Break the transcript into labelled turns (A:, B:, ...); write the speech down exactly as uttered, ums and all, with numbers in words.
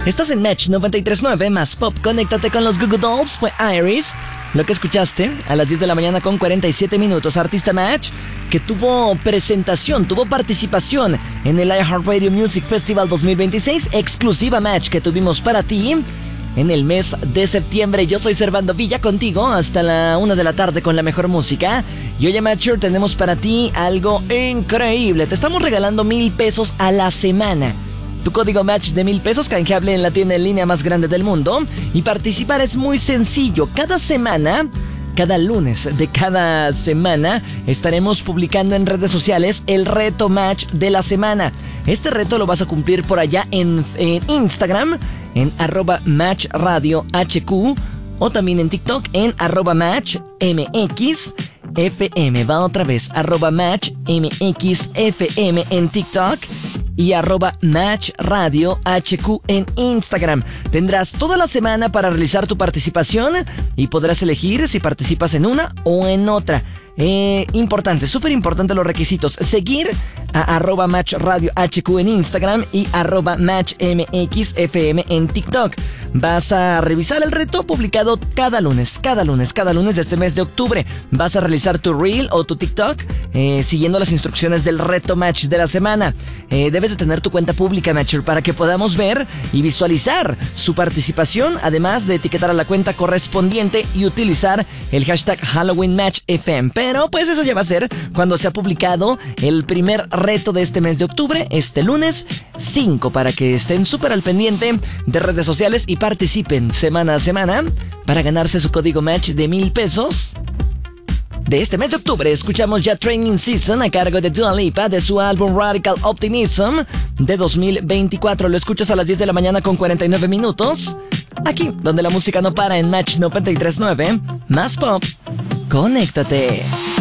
A: Estás en Match noventa y tres punto nueve más Pop. Conéctate con los Goo Goo Dolls. Fue Iris. Lo que escuchaste a las diez de la mañana con cuarenta y siete minutos. Artista Match que tuvo presentación, tuvo participación en el iHeartRadio Music Festival dos mil veintiséis. Exclusiva Match que tuvimos para ti en el mes de septiembre. Yo soy Servando Villa contigo hasta la una de la tarde con la mejor música. Y hoy en Matcher tenemos para ti algo increíble. Te estamos regalando mil pesos a la semana. Tu código Match de mil pesos canjeable en la tienda en línea más grande del mundo. Y participar es muy sencillo. Cada semana, cada lunes de cada semana, estaremos publicando en redes sociales el reto Match de la semana. Este reto lo vas a cumplir por allá en, en Instagram, en arroba Match Radio H Q, o también en TikTok en arroba Match M X F M. Va otra vez, arroba Match M X F M en TikTok y arroba Match Radio H Q en Instagram. Tendrás toda la semana para realizar tu participación y podrás elegir si participas en una o en otra. Eh, importante, súper importante los requisitos. Seguir a arroba Match Radio H Q en Instagram y arroba Match M X F M en TikTok. Vas a revisar el reto publicado cada lunes, cada lunes, cada lunes de este mes de octubre. Vas a realizar tu Reel o tu TikTok eh, siguiendo las instrucciones del reto Match de la semana. Eh, debes de tener tu cuenta pública, Matcher, para que podamos ver y visualizar su participación, además de etiquetar a la cuenta correspondiente y utilizar el hashtag Halloween Match F M. Pero pues eso ya va a ser cuando se ha publicado el primer reto de este mes de octubre, este lunes cinco, para que estén súper al pendiente de redes sociales y participen semana a semana para ganarse su código Match de mil pesos. De este mes de octubre escuchamos ya Training Season a cargo de Dua Lipa de su álbum Radical Optimism de dos mil veinticuatro. Lo escuchas a las diez de la mañana con cuarenta y nueve minutos. Aquí, donde la música no para en Match noventa y tres punto nueve. Más Pop. Conéctate.